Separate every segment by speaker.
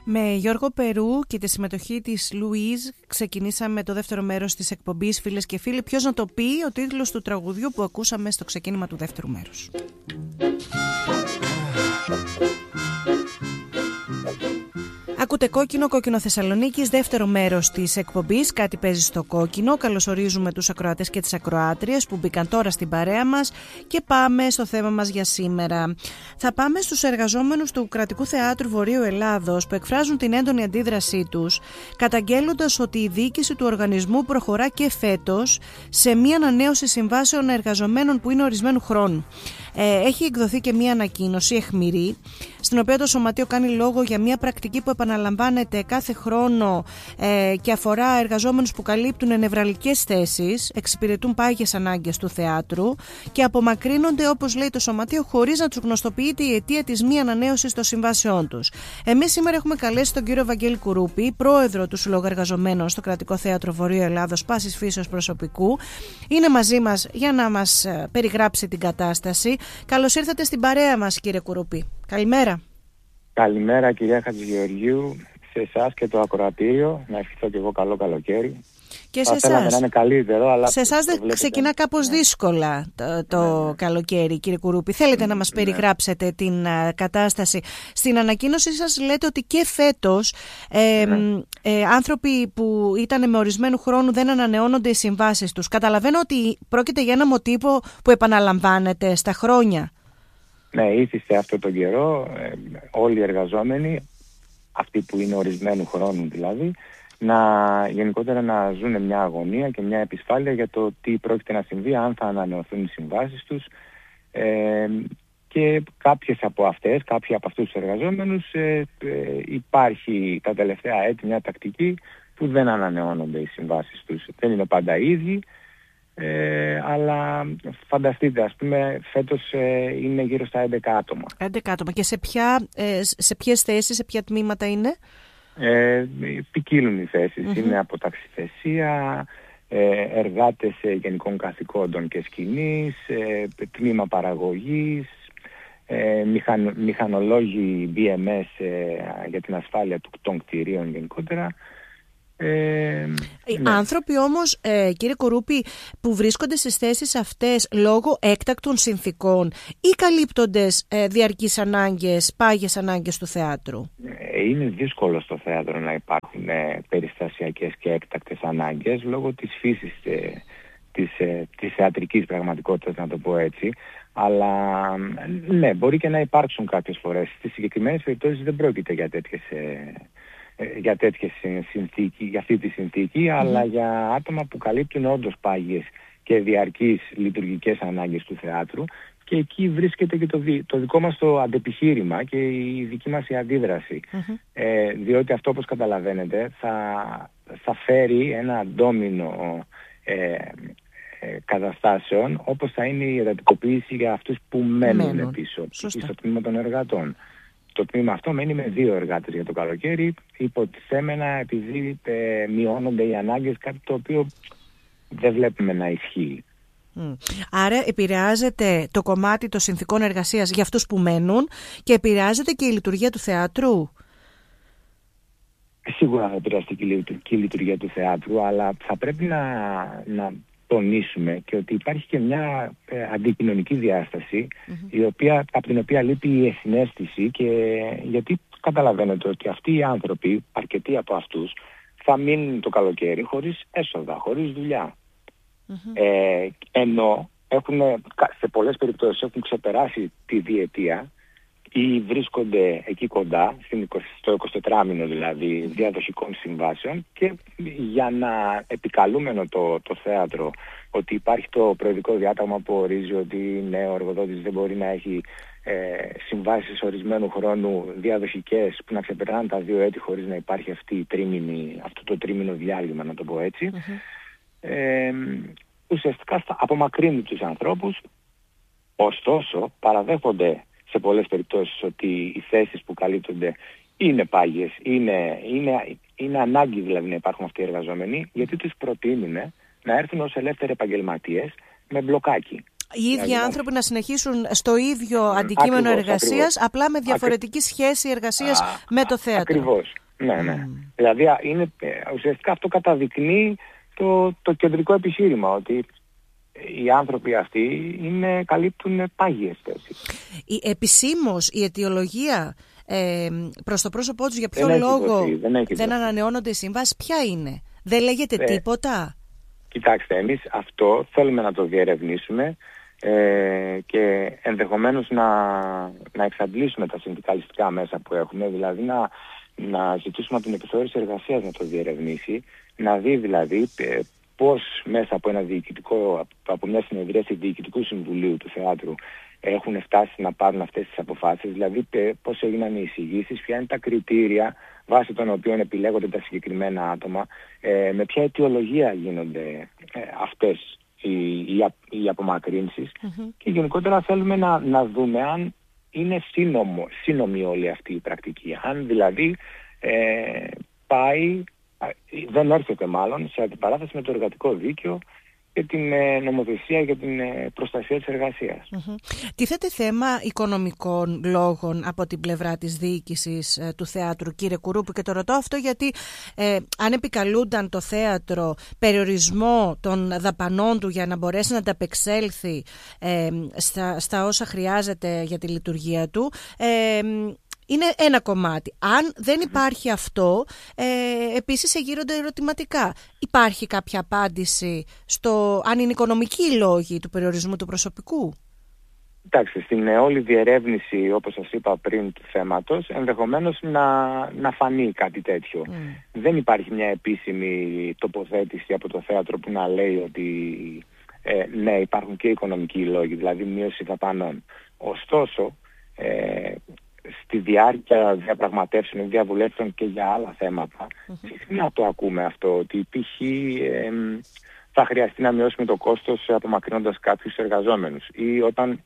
Speaker 1: Με Γιώργο Περού και τη συμμετοχή της Λουίζ ξεκινήσαμε το δεύτερο μέρος της εκπομπής, φίλες και φίλοι. Ποιος να το πει, ο τίτλος του τραγουδιού που ακούσαμε στο ξεκίνημα του δεύτερου μέρους. Ακούτε Κόκκινο Θεσσαλονίκης, δεύτερο μέρος της εκπομπής. Κάτι παίζει στο κόκκινο. Καλωσορίζουμε τους ακροατές και τις ακροάτριες που μπήκαν τώρα στην παρέα μας και πάμε στο θέμα μας για σήμερα. Θα πάμε στους εργαζόμενους του Κρατικού Θεάτρου Βορείου Ελλάδος που εκφράζουν την έντονη αντίδρασή τους, καταγγέλλοντας ότι η διοίκηση του οργανισμού προχωρά και φέτος σε μία ανανέωση συμβάσεων εργαζομένων που είναι ορισμένου χρόνου. Έχει εκδοθεί και μία ανακοίνωση αιχμηρή, στην οποία το Σωματείο κάνει λόγο για μία πρακτική που επαναλαμβάνεται κάθε χρόνο και αφορά εργαζόμενους που καλύπτουν νευραλικές θέσεις, εξυπηρετούν πάγιες ανάγκες του θεάτρου και απομακρύνονται, όπως λέει το Σωματείο, χωρίς να τους γνωστοποιείται η αιτία της μη ανανέωσης των συμβάσεών τους. Εμείς σήμερα έχουμε καλέσει τον κύριο Βαγγέλη Κουρούπη, πρόεδρο του Συλλόγου Εργαζομένων στο Κρατικό Θέατρο Βορείου Ελλάδος, πάσης φύσεως προσωπικού. Είναι μαζί μας για να μας περιγράψει την κατάσταση. Καλώς ήρθατε στην παρέα μας, κύριε Κουρούπη. Καλημέρα.
Speaker 2: Καλημέρα, κυρία Χατζηγεωργίου, σε εσάς και το ακροατήριο. Να ευχηθώ και εγώ καλό καλοκαίρι.
Speaker 1: Και σε εσάς.
Speaker 2: Να είναι καλύτερο, αλλά
Speaker 1: σε εσάς δεν ξεκινά κάπως δύσκολα το καλοκαίρι, κύριε Κουρούπη. Θέλετε να μας περιγράψετε την κατάσταση? Στην ανακοίνωσή σας λέτε ότι και φέτος άνθρωποι που ήταν με ορισμένου χρόνου δεν ανανεώνονται οι συμβάσεις τους. Καταλαβαίνω ότι πρόκειται για ένα μοτίβο που επαναλαμβάνεται στα χρόνια.
Speaker 2: Ναι, ήθιστε αυτόν τον καιρό όλοι οι εργαζόμενοι, αυτοί που είναι ορισμένου χρόνου δηλαδή, γενικότερα να ζουν μια αγωνία και μια επισφάλεια για το τι πρόκειται να συμβεί, αν θα ανανεωθούν οι συμβάσεις τους, και κάποιοι από αυτούς τους εργαζόμενους υπάρχει τα τελευταία έτη μια τακτική που δεν ανανεώνονται οι συμβάσεις τους. Δεν είναι πάντα οι ίδιοι, αλλά φανταστείτε, ας πούμε, φέτος είναι γύρω στα 11 άτομα.
Speaker 1: 11 άτομα. Και σε ποιες θέσεις, σε ποια τμήματα είναι?
Speaker 2: Ποικίλουν οι θέσεις. Είναι από ταξιθεσία, εργάτες γενικών καθηκόντων και σκηνής, τμήμα παραγωγής, μηχανολόγοι BMS για την ασφάλεια των κτηρίων γενικότερα.
Speaker 1: Οι άνθρωποι όμως, κύριε Κουρούπη, που βρίσκονται στις θέσεις αυτές λόγω έκτακτων συνθήκων ή καλύπτοντας διαρκείς ανάγκες, πάγιες ανάγκες του θεάτρου?
Speaker 2: Είναι δύσκολο στο θέατρο να υπάρχουν περιστασιακές και έκτακτες ανάγκες λόγω της φύσης της θεατρικής πραγματικότητας, να το πω έτσι. Αλλά ναι, μπορεί και να υπάρξουν κάποιες φορές. Στις συγκεκριμένες περιπτώσεις δεν πρόκειται για για αυτή τη συνθήκη, αλλά για άτομα που καλύπτουν όντως πάγιες και διαρκείς λειτουργικές ανάγκες του θεάτρου, και εκεί βρίσκεται και το δικό μας το αντεπιχείρημα και η δική μας η αντίδραση. Διότι αυτό, όπως καταλαβαίνετε, θα φέρει ένα ντόμινο καταστάσεων, όπως θα είναι η εντατικοποίηση για αυτούς που μένουν πίσω στο τμήμα των εργατών. Το τμήμα αυτό μένει με 2 εργάτες για το καλοκαίρι, υποτιθέμενα επειδή μειώνονται οι ανάγκες, κάτι το οποίο δεν βλέπουμε να ισχύει.
Speaker 1: Άρα επηρεάζεται το κομμάτι των συνθηκών εργασίας για αυτούς που μένουν και επηρεάζεται και η λειτουργία του θεάτρου.
Speaker 2: Σίγουρα θα επηρεαστεί και η λειτουργία του θεάτρου, αλλά θα πρέπει να τονίσουμε και ότι υπάρχει και μια αντικοινωνική διάσταση, από την οποία λείπει η συναίσθηση, και γιατί καταλαβαίνετε ότι αυτοί οι άνθρωποι, αρκετοί από αυτούς, θα μείνουν το καλοκαίρι χωρίς έσοδα, χωρίς δουλειά. Ενώ σε πολλές περιπτώσεις έχουν ξεπεράσει τη διετία ή βρίσκονται εκεί κοντά, στο 24μηνο δηλαδή διαδοχικών συμβάσεων, και για να επικαλούμενο το θέατρο ότι υπάρχει το προεδρικό διάταγμα που ορίζει ότι ναι, ο εργοδότης δεν μπορεί να έχει συμβάσεις ορισμένου χρόνου διαδοχικές που να ξεπερνάνε τα 2 έτη χωρίς να υπάρχει αυτό το τρίμηνο διάλειμμα, να το πω έτσι. Ουσιαστικά απομακρύνει τους ανθρώπους, ωστόσο παραδέχονται σε πολλές περιπτώσεις ότι οι θέσεις που καλύπτονται είναι πάγιες, είναι ανάγκη δηλαδή να υπάρχουν αυτοί οι εργαζόμενοι, γιατί τους προτείνουν να έρθουν ως ελεύθεροι επαγγελματίες με μπλοκάκι.
Speaker 1: οι ίδιοι άνθρωποι να συνεχίσουν στο ίδιο αντικείμενο εργασίας, απλά με διαφορετική σχέση εργασίας με το θέατρο.
Speaker 2: Ακριβώς. Ναι. Δηλαδή ουσιαστικά αυτό καταδεικνύει το κεντρικό επιχείρημα, ότι οι άνθρωποι αυτοί καλύπτουν πάγιες θέσεις.
Speaker 1: Επισήμως η αιτιολογία προς το πρόσωπό τους για ποιο λόγο δεν ανανεώνονται οι συμβάσεις, ποια είναι? Δεν λέγεται τίποτα?
Speaker 2: Κοιτάξτε, εμείς αυτό θέλουμε να το διερευνήσουμε και ενδεχομένως να εξαντλήσουμε τα συνδικαλιστικά μέσα που έχουμε, δηλαδή να ζητήσουμε από την επιθεώρηση εργασίας να το διερευνήσει, να δει δηλαδή πώς μέσα από μια συνεδρίαση διοικητικού συμβουλίου του θεάτρου έχουν φτάσει να πάρουν αυτές τις αποφάσεις, δηλαδή πώς έγιναν οι εισηγήσεις, ποια είναι τα κριτήρια βάσει των οποίων επιλέγονται τα συγκεκριμένα άτομα, με ποια αιτιολογία γίνονται αυτές οι απομακρύνσεις και γενικότερα θέλουμε να δούμε αν είναι σύνομη όλη αυτή η πρακτική, αν δηλαδή δεν έρχεται μάλλον σε αντιπαράθεση με το εργατικό δίκαιο και την νομοθεσία για την προστασία της εργασίας.
Speaker 1: Τίθεται θέμα οικονομικών λόγων από την πλευρά της διοίκησης του θεάτρου, κύριε Κουρούπη, και το ρωτώ αυτό γιατί αν επικαλούνταν το θέατρο περιορισμό των δαπανών του για να μπορέσει να ανταπεξέλθει στα όσα χρειάζεται για τη λειτουργία του, είναι ένα κομμάτι. Αν δεν υπάρχει αυτό, επίσης εγείρονται ερωτηματικά. Υπάρχει κάποια απάντηση στο αν είναι οικονομικοί οι λόγοι του περιορισμού του προσωπικού?
Speaker 2: Εντάξει, στην όλη διερεύνηση, όπως σας είπα πριν, του θέματος, ενδεχομένως να φανεί κάτι τέτοιο. Δεν υπάρχει μια επίσημη τοποθέτηση από το θέατρο που να λέει ότι ναι, υπάρχουν και οικονομικοί λόγοι, δηλαδή μείωση δαπανών. Ωστόσο, στη διάρκεια διαπραγματεύσεων ή διαβουλεύσεων και για άλλα θέματα, συχνά το ακούμε αυτό, ότι π.χ. θα χρειαστεί να μειώσουμε το κόστος απομακρύνοντας κάποιους εργαζόμενους, ή όταν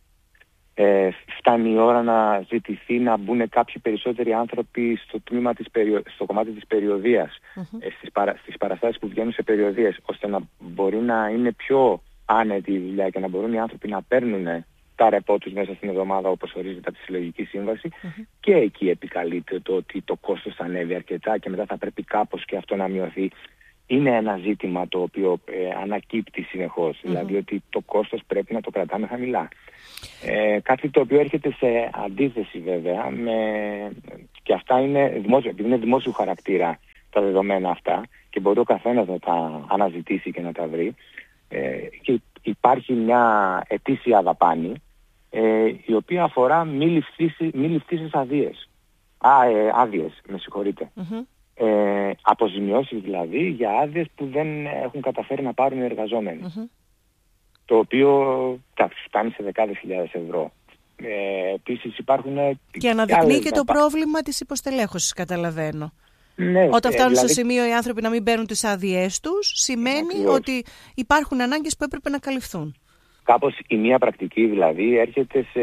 Speaker 2: φτάνει η ώρα να ζητηθεί να μπουν κάποιοι περισσότεροι άνθρωποι στο κομμάτι της περιοδείας, στις παραστάσεις που βγαίνουν σε περιοδείες, ώστε να μπορεί να είναι πιο άνετη η δουλειά και να μπορούν οι άνθρωποι να παίρνουν τα ρεπό τους μέσα στην εβδομάδα όπως ορίζεται από τη Συλλογική Σύμβαση, και εκεί επικαλείται το ότι το κόστος θα ανέβει αρκετά και μετά θα πρέπει κάπως και αυτό να μειωθεί. Είναι ένα ζήτημα το οποίο ανακύπτει συνεχώς, δηλαδή ότι το κόστος πρέπει να το κρατάμε χαμηλά. Κάτι το οποίο έρχεται σε αντίθεση βέβαια και αυτά είναι δημόσιου χαρακτήρα τα δεδομένα αυτά και μπορεί ο καθένας να τα αναζητήσει και να τα βρει, και υπάρχει μια ετήσια δαπάνη η οποία αφορά μη ληφθήσεις άδειες, με συγχωρείτε. Αποζημιώσεις δηλαδή για άδειες που δεν έχουν καταφέρει να πάρουν οι εργαζόμενοι. Το οποίο φτάνει σε δεκάδες χιλιάδες ευρώ. Επίσης υπάρχουν...
Speaker 1: Και αναδεικνύει και το πρόβλημα της υποστελέχωσης, καταλαβαίνω.
Speaker 2: Ναι,
Speaker 1: όταν φτάνουν στο σημείο οι άνθρωποι να μην παίρνουν τις άδειές τους, σημαίνει ότι υπάρχουν ανάγκες που έπρεπε να καλυφθούν.
Speaker 2: Κάπως η μία πρακτική δηλαδή έρχεται σε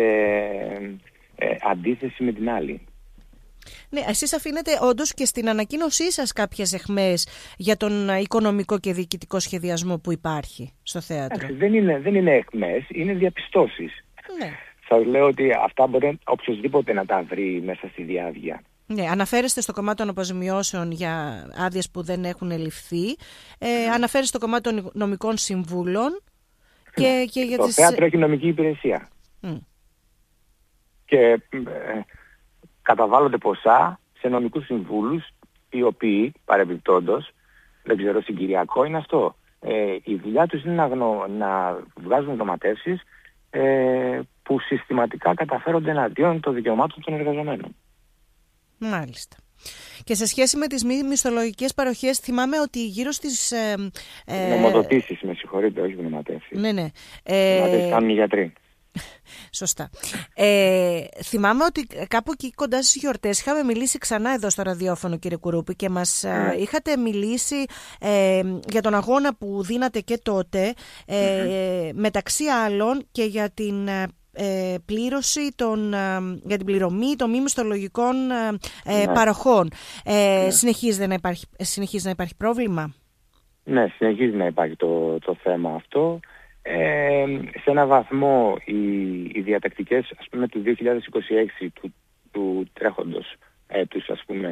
Speaker 2: αντίθεση με την άλλη.
Speaker 1: Ναι, εσείς αφήνετε όντως και στην ανακοίνωσή σας κάποιες αιχμές για τον οικονομικό και διοικητικό σχεδιασμό που υπάρχει στο θέατρο.
Speaker 2: Δεν είναι αιχμές, είναι διαπιστώσεις.
Speaker 1: Ναι.
Speaker 2: Σας λέω ότι αυτά μπορεί οποιοσδήποτε να τα βρει μέσα στη διάβγεια.
Speaker 1: Ναι, αναφέρεστε στο κομμάτι των αποζημιώσεων για άδειες που δεν έχουν ληφθεί, αναφέρεστε στο κομμάτι των νομικών συμβούλων και για
Speaker 2: το θέατρο έχει νομική υπηρεσία. Και καταβάλλονται ποσά σε νομικούς συμβούλους, οι οποίοι παρεμπιπτόντως, δεν ξέρω, συγκυριακό είναι αυτό. Η δουλειά τους είναι να βγάζουν γνωματεύσεις που συστηματικά καταφέρονται εναντίον των δικαιωμάτων των εργαζομένων.
Speaker 1: Μάλιστα. Και σε σχέση με τις μη μισθολογικές παροχές, θυμάμαι ότι γύρω στις...
Speaker 2: Νομοδοτήσεις, με συγχωρείτε, όχι γνωματεύσεις.
Speaker 1: Ναι.
Speaker 2: Γνωματεύσεις κάνουν οι γιατροί.
Speaker 1: Σωστά. Θυμάμαι ότι κάπου εκεί κοντά στις γιορτές είχαμε μιλήσει ξανά εδώ στο ραδιόφωνο, κύριε Κουρούπη, και μας είχατε μιλήσει για τον αγώνα που δίνατε και τότε, μεταξύ άλλων και για την πλήρωση για την πληρωμή των μη μισθολογικών παροχών. Συνεχίζει να υπάρχει πρόβλημα?
Speaker 2: Ναι, συνεχίζει να υπάρχει το θέμα αυτό. Σε ένα βαθμό οι διατακτικές, ας πούμε, του 2026 του τρέχοντος έτους, ας πούμε,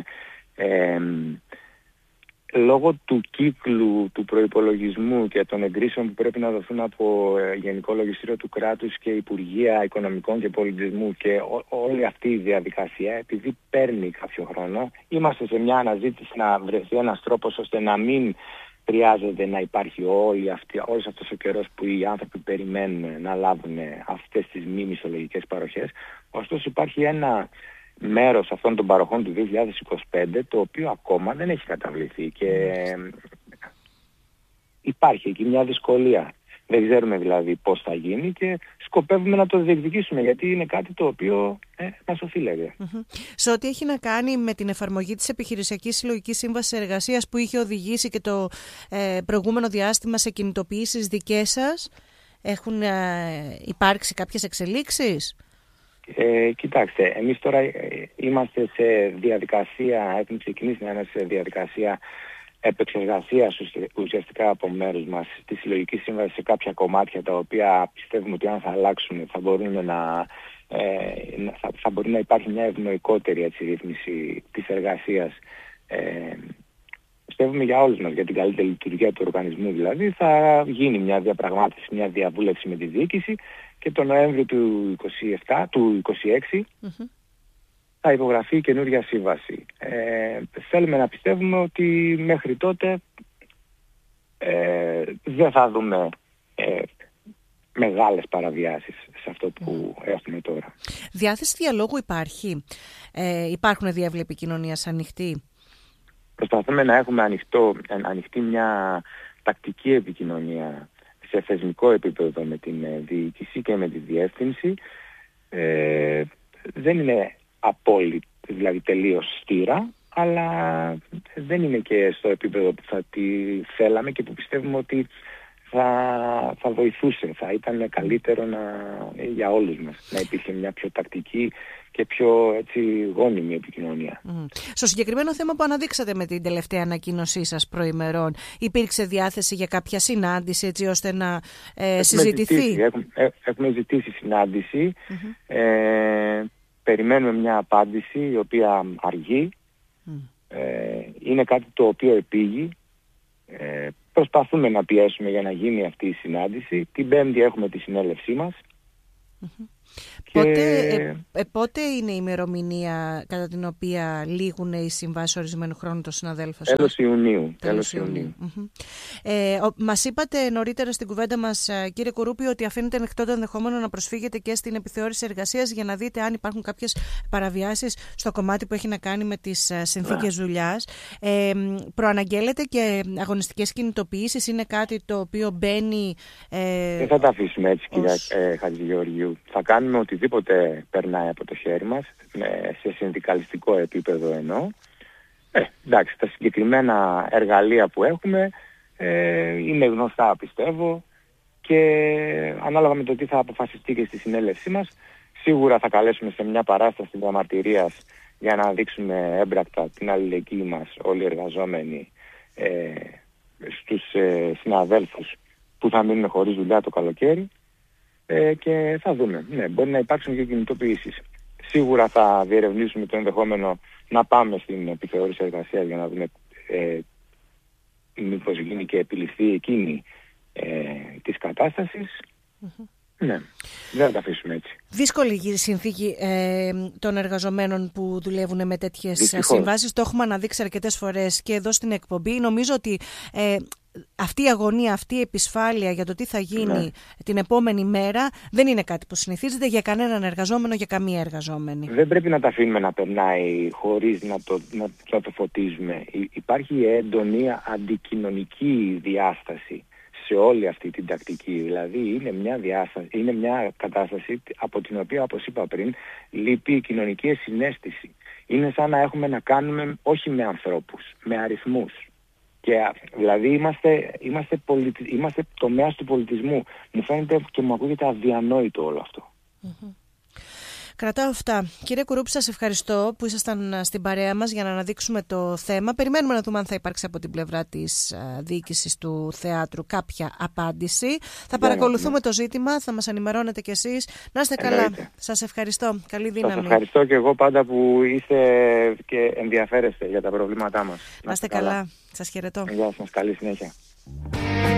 Speaker 2: λόγω του κύκλου του προϋπολογισμού και των εγκρίσεων που πρέπει να δοθούν από Γενικό Λογιστήριο του Κράτους και Υπουργεία Οικονομικών και Πολιτισμού και όλη αυτή η διαδικασία, επειδή παίρνει κάποιο χρόνο, είμαστε σε μια αναζήτηση να βρεθεί ένας τρόπος ώστε να μην χρειάζεται να υπάρχει όλος αυτός ο καιρός που οι άνθρωποι περιμένουν να λάβουν αυτές τις μη μισθολογικές παροχές. Ωστόσο υπάρχει ένα μέρος αυτών των παροχών του 2025 το οποίο ακόμα δεν έχει καταβληθεί και υπάρχει εκεί μια δυσκολία. Δεν ξέρουμε δηλαδή πώς θα γίνει και σκοπεύουμε να το διεκδικήσουμε, γιατί είναι κάτι το οποίο μας οφείλεται.
Speaker 1: Σε ό,τι έχει να κάνει με την εφαρμογή της Επιχειρησιακής Συλλογικής Σύμβασης Εργασίας που είχε οδηγήσει και το προηγούμενο διάστημα σε κινητοποιήσεις δικές σας, έχουν υπάρξει κάποιες εξελίξεις?
Speaker 2: Κοιτάξτε, εμείς τώρα είμαστε σε διαδικασία, έχουμε ξεκινήσει να είμαστε σε διαδικασία επεξεργασίας ουσιαστικά από μέρους μας τη συλλογική σύμβαση σε κάποια κομμάτια τα οποία πιστεύουμε ότι αν θα αλλάξουν θα μπορούν θα μπορεί να υπάρχει μια ευνοϊκότερη έτσι, ρύθμιση της εργασίας. Πιστεύουμε για όλους μας, για την καλύτερη λειτουργία του οργανισμού δηλαδή, θα γίνει μια διαπραγμάτευση, μια διαβούλευση με τη διοίκηση και το Νοέμβριο του 2026 θα υπογραφεί η καινούργια σύμβαση. Θέλουμε να πιστεύουμε ότι μέχρι τότε δεν θα δούμε μεγάλες παραβιάσεις σε αυτό που έχουμε τώρα.
Speaker 1: Διάθεση διαλόγου υπάρχει? Υπάρχουν διάβλοι επικοινωνίας ανοιχτοί?
Speaker 2: Προσπαθούμε να έχουμε ανοιχτή μια τακτική επικοινωνία σε θεσμικό επίπεδο με την διοίκηση και με τη διεύθυνση. Δεν είναι απόλυτη, δηλαδή τελείως στήρα, αλλά δεν είναι και στο επίπεδο που θα τη θέλαμε και που πιστεύουμε ότι θα βοηθούσε, θα ήταν καλύτερο για όλους μας να υπήρχε μια πιο τακτική και πιο έτσι γόνιμη επικοινωνία.
Speaker 1: Στο συγκεκριμένο θέμα που αναδείξατε με την τελευταία ανακοίνωσή σας προημερών, υπήρξε διάθεση για κάποια συνάντηση έτσι ώστε να συζητηθεί?
Speaker 2: Έχουμε ζητήσει συνάντηση. Περιμένουμε μια απάντηση η οποία αργεί. Είναι κάτι το οποίο επήγει. Προσπαθούμε να πιέσουμε για να γίνει αυτή η συνάντηση. Την Πέμπτη έχουμε τη συνέλευσή μας.
Speaker 1: Πότε είναι η ημερομηνία κατά την οποία λήγουν οι συμβάσεις ορισμένου χρόνου των συναδέλφων σας?
Speaker 2: Τέλος Ιουνίου.
Speaker 1: Μας είπατε νωρίτερα στην κουβέντα μας, κύριε Κουρούπη, ότι αφήνετε ανοιχτό το ενδεχόμενο να προσφύγετε και στην επιθεώρηση εργασίας για να δείτε αν υπάρχουν κάποιες παραβιάσεις στο κομμάτι που έχει να κάνει με τις συνθήκες δουλειάς. Προαναγγέλλετε και αγωνιστικές κινητοποιήσεις? Είναι κάτι το οποίο μπαίνει...
Speaker 2: Δεν θα τα αφήσουμε έτσι, κυρία Χατζηγεωργίου. Θα κάνουμε οτιδήποτε περνάει από το χέρι μας, σε συνδικαλιστικό επίπεδο εννοώ. Εντάξει, τα συγκεκριμένα εργαλεία που έχουμε είναι γνωστά πιστεύω και ανάλογα με το τι θα αποφασιστεί και στη συνέλευσή μας, σίγουρα θα καλέσουμε σε μια παράσταση διαμαρτυρίας για να δείξουμε έμπρακτα την αλληλεγγύη μας όλοι οι εργαζόμενοι στους συναδέλφους που θα μείνουν χωρίς δουλειά το καλοκαίρι. Και θα δούμε. Ναι, μπορεί να υπάρξουν και κινητοποιήσεις. Σίγουρα θα διερευνήσουμε το ενδεχόμενο να πάμε στην επιθεώρηση εργασίας για να δούμε μήπως γίνει και επιληφθεί εκείνη της κατάστασης. Ναι, δεν θα τα αφήσουμε έτσι.
Speaker 1: Δύσκολη η συνθήκη των εργαζομένων που δουλεύουν με τέτοιες συμβάσεις. Το έχουμε αναδείξει αρκετές φορές και εδώ στην εκπομπή. Νομίζω ότι αυτή η αγωνία, αυτή η επισφάλεια για το τι θα γίνει την επόμενη μέρα δεν είναι κάτι που συνηθίζεται για κανέναν εργαζόμενο, για καμία εργαζόμενη. Δεν
Speaker 2: πρέπει να τα αφήνουμε να περνάει χωρίς να το φωτίζουμε. Υπάρχει έντονη αντικοινωνική διάσταση σε όλη αυτή την τακτική. Δηλαδή είναι μια κατάσταση από την οποία, όπως είπα πριν, λείπει η κοινωνική συναίσθηση. Είναι σαν να έχουμε να κάνουμε όχι με ανθρώπους, με αριθμούς. Και δηλαδή είμαστε τομέας του πολιτισμού. Μου φαίνεται και μου ακούγεται αδιανόητο όλο αυτό.
Speaker 1: Κρατάω αυτά. Κύριε Κουρούπη, σας ευχαριστώ που ήσασταν στην παρέα μας για να αναδείξουμε το θέμα. Περιμένουμε να δούμε αν θα υπάρξει από την πλευρά της διοίκησης του θεάτρου κάποια απάντηση. Θα παρακολουθούμε το ζήτημα, θα μας ενημερώνετε κι εσείς. Να είστε καλά. Σας ευχαριστώ. Καλή δύναμη.
Speaker 2: Σας ευχαριστώ και εγώ πάντα που είστε και ενδιαφέρεστε για τα προβλήματά μας.
Speaker 1: Να είστε καλά. Σας χαιρετώ.
Speaker 2: Γεια σας. Καλή συνέχεια.